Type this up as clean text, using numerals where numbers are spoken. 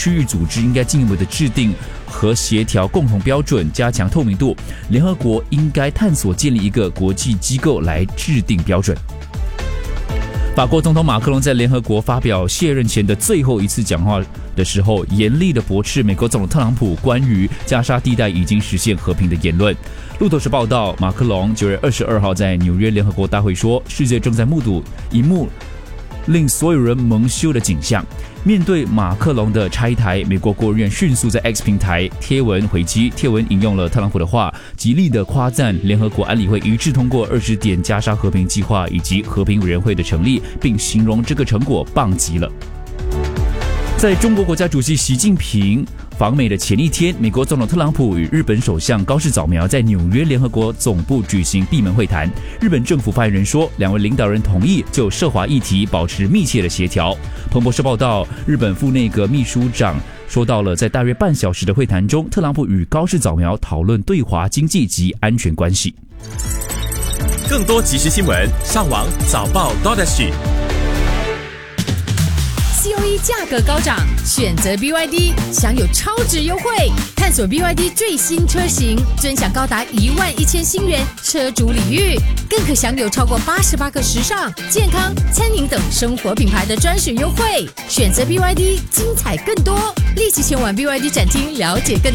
区域组织应该进一步的制定和协调共同标准，加强透明度。联合国应该探索建立一个国际机构来制定标准。法国总统马克龙在联合国发表卸任前的最后一次讲话的时候，严厉的驳斥美国总统特朗普关于加沙地带已经实现和平的言论。路透社报道，马克龙9月22号在纽约联合国大会说，世界正在目睹一幕令所有人蒙羞的景象。面对马克龙的拆台，美国国务院迅速在 X 平台贴文回击，贴文引用了特朗普的话，极力的夸赞联合国安理会一致通过20点加沙和平计划以及和平委员会的成立，并形容这个成果棒极了。在中国国家主席习近平访美的前一天，美国总统特朗普与日本首相高市早苗在纽约联合国总部举行闭门会谈。日本政府发言人说，两位领导人同意就涉华议题保持密切的协调。彭博社报道，日本副内阁秘书长说到了，在大约半小时的会谈中，特朗普与高市早苗讨论对华经济及安全关系。 更多即时新闻，上网早报 COE 价格高涨，选择 BYD 享有超值优惠，探索 BYD 最新车型，尊享高达11000新元车主礼遇，更可享有超过88个时尚、健康、餐饮等生活品牌的专属优惠。选择 BYD， 精彩更多，立即前往 BYD 展厅了解更多。